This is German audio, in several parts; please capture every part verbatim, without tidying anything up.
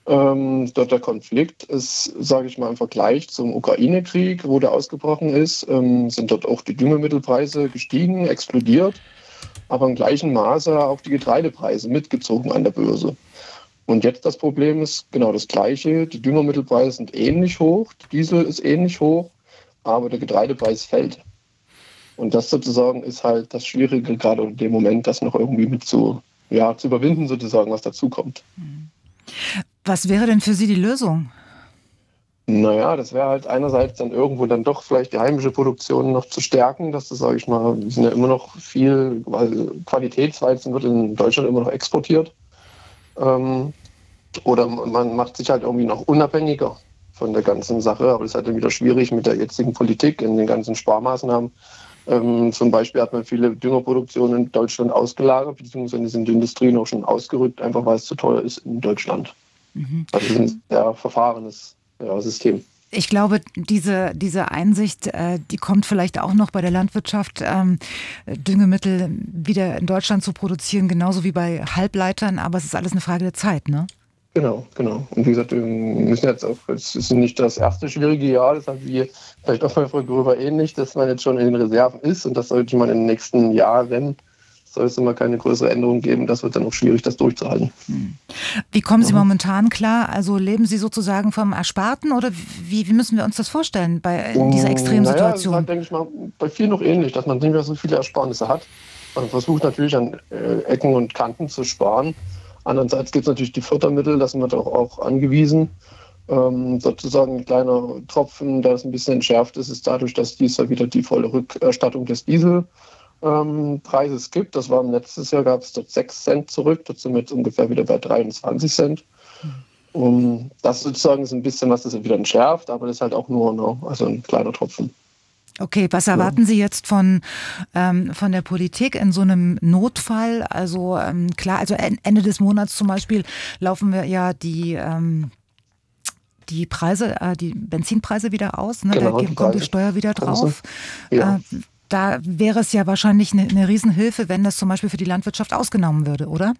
Ähm, dort der Konflikt ist, sage ich mal, im Vergleich zum Ukraine-Krieg, wo der ausgebrochen ist, ähm, sind dort auch die Düngemittelpreise gestiegen, explodiert, aber im gleichen Maße auch die Getreidepreise mitgezogen an der Börse. Und jetzt das Problem ist genau das Gleiche. Die Düngemittelpreise sind ähnlich hoch, Diesel ist ähnlich hoch, aber der Getreidepreis fällt. Und das sozusagen ist halt das Schwierige, gerade in dem Moment, das noch irgendwie mit zu, ja, zu überwinden, sozusagen, was dazukommt. Was wäre denn für Sie die Lösung? Naja, das wäre halt einerseits dann irgendwo dann doch vielleicht die heimische Produktion noch zu stärken, dass das, sage ich mal, wir sind ja immer noch viel, weil Qualitätsweizen wird in Deutschland immer noch exportiert. Ähm, oder man macht sich halt irgendwie noch unabhängiger von der ganzen Sache, aber das ist halt dann wieder schwierig mit der jetzigen Politik in den ganzen Sparmaßnahmen. Ähm, zum Beispiel hat man viele Düngerproduktionen in Deutschland ausgelagert, beziehungsweise sind die Industrien auch schon ausgerückt, einfach weil es zu teuer ist in Deutschland. Mhm. Also das ist ein sehr verfahrenes ja, System. Ich glaube, diese, diese Einsicht, äh, die kommt vielleicht auch noch bei der Landwirtschaft, ähm, Düngemittel wieder in Deutschland zu produzieren, genauso wie bei Halbleitern, aber es ist alles eine Frage der Zeit, ne? Genau, genau. Und wie gesagt, wir müssen jetzt auch, es ist nicht das erste schwierige Jahr, das hat wie vielleicht auch bei Frau Gröber ähnlich, dass man jetzt schon in den Reserven ist und das sollte man in den nächsten Jahren, soll es immer keine größere Änderung geben, das wird dann auch schwierig, das durchzuhalten. Wie kommen Sie momentan klar? Also leben Sie sozusagen vom Ersparten oder wie, wie müssen wir uns das vorstellen bei in dieser Extremsituation? Naja, das ist halt, denke ich mal, bei vielen noch ähnlich, dass man nicht mehr so viele Ersparnisse hat. Man versucht natürlich an äh, Ecken und Kanten zu sparen. Andererseits gibt es natürlich die Fördermittel, das sind wir doch auch angewiesen. Ähm, sozusagen ein kleiner Tropfen, der es ein bisschen entschärft ist, ist dadurch, dass dies ja wieder die volle Rückerstattung des Dieselpreises ähm, gibt. Das war letztes Jahr, gab es dort sechs Cent zurück, dort sind wir jetzt ungefähr wieder bei dreiundzwanzig Cent. Um, das sozusagen ist ein bisschen, was das wieder entschärft, aber das ist halt auch nur no, also ein kleiner Tropfen. Okay, was erwarten Sie jetzt von, ähm, von der Politik in so einem Notfall? Also ähm, klar, also Ende des Monats zum Beispiel laufen wir ja die, ähm, die Preise, äh, die Benzinpreise wieder aus. Ne? Genau, da die kommt die Steuer wieder drauf. Ja. Äh, da wäre es ja wahrscheinlich eine, eine Riesenhilfe, wenn das zum Beispiel für die Landwirtschaft ausgenommen würde, oder?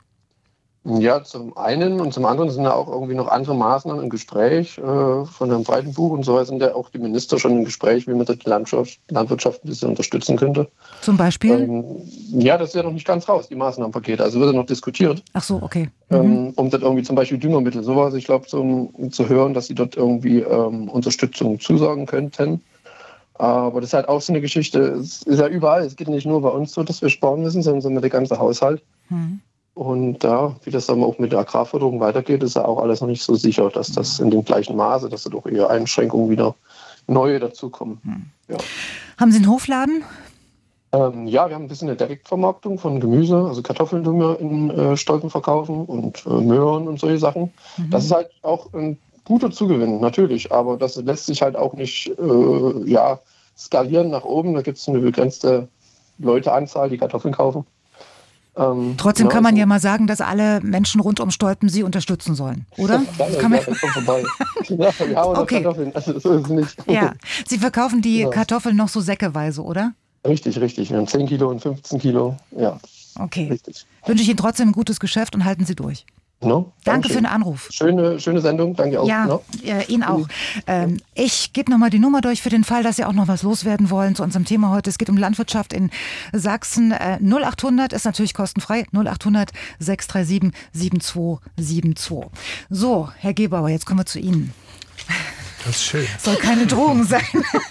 Ja, zum einen und zum anderen sind ja auch irgendwie noch andere Maßnahmen im Gespräch äh, von Herrn Breitenbuch und so weiter sind ja auch die Minister schon im Gespräch, wie man die Landwirtschaft, Landwirtschaft ein bisschen unterstützen könnte. Zum Beispiel? Ähm, ja, das ist ja noch nicht ganz raus, die Maßnahmenpakete. Also wird ja noch diskutiert. Ach so, okay. Mhm. Ähm, um dort irgendwie zum Beispiel Düngermittel, sowas, ich glaube, um zu hören, dass sie dort irgendwie ähm, Unterstützung zusagen könnten. Aber das ist halt auch so eine Geschichte, es ist ja überall, es geht nicht nur bei uns so, dass wir sparen müssen, sondern der ganze Haushalt. Mhm. Und ja, wie das dann auch mit der Agrarförderung weitergeht, ist ja auch alles noch nicht so sicher, dass das in dem gleichen Maße, dass da doch eher Einschränkungen wieder neue dazukommen. Hm. Ja. Haben Sie einen Hofladen? Ähm, ja, wir haben ein bisschen eine Direktvermarktung von Gemüse, also Kartoffeln, die wir in äh, Stolpen verkaufen und äh, Möhren und solche Sachen. Mhm. Das ist halt auch ein guter Zugewinn, natürlich, aber das lässt sich halt auch nicht äh, ja, skalieren nach oben. Da gibt es eine begrenzte Leuteanzahl, die Kartoffeln kaufen. Ähm, Trotzdem ja, kann man so. ja mal sagen, dass alle Menschen rund um Stolpen Sie unterstützen sollen, oder? Ja, das kann man ja, kommt vorbei. Ja, wir haben noch okay. Kartoffeln, also so ist es nicht. Ja, Sie verkaufen die ja. Kartoffeln noch so säckeweise, oder? Richtig, richtig. Wir haben zehn Kilo und fünfzehn Kilo, ja. Okay. Richtig. Wünsche ich Ihnen trotzdem ein gutes Geschäft und halten Sie durch. No, danke für den Anruf. Schöne, schöne Sendung, danke auch. Ja, no? äh, Ihnen auch. Ähm, ich gebe nochmal die Nummer durch für den Fall, dass Sie auch noch was loswerden wollen zu unserem Thema heute. Es geht um Landwirtschaft in Sachsen. Äh, null achthundert ist natürlich kostenfrei. null achthundert sechs drei sieben sieben zwei sieben zwei. So, Herr Gebauer, jetzt kommen wir zu Ihnen. Das ist schön. Soll keine Drohung sein.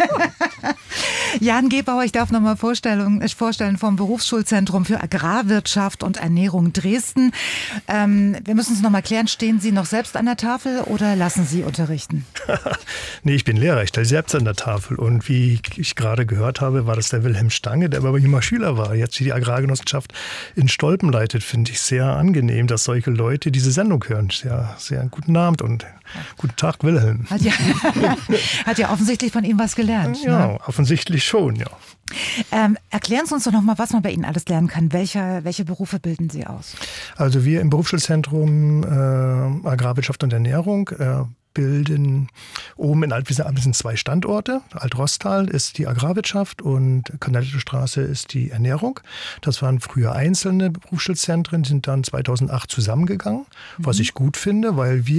Jan Gebauer, ich darf nochmal vorstellen, vorstellen vom Berufsschulzentrum für Agrarwirtschaft und Ernährung Dresden. Ähm, wir müssen es nochmal klären, stehen Sie noch selbst an der Tafel oder lassen Sie unterrichten? Nee, ich bin Lehrer, ich stehe selbst an der Tafel. Und wie ich gerade gehört habe, war das der Wilhelm Stange, der aber immer Schüler war, jetzt die Agrargenossenschaft in Stolpen leitet. Finde ich sehr angenehm, dass solche Leute diese Sendung hören. Sehr, sehr guten Abend und guten Tag, Wilhelm. Hat ja, hat ja offensichtlich von Ihnen was gelernt. Ja, ne? Offensichtlich schon, ja. Ähm, erklären Sie uns doch nochmal, was man bei Ihnen alles lernen kann. Welche, welche Berufe bilden Sie aus? Also wir im Berufsschulzentrum äh, Agrarwirtschaft und Ernährung äh, bilden oben in Altwiese sind zwei Standorte. Alt-Rostal ist die Agrarwirtschaft und Kanalische Straße ist die Ernährung. Das waren früher einzelne Berufsschulzentren, sind dann zweitausendacht zusammengegangen, mhm. was ich gut finde, weil wir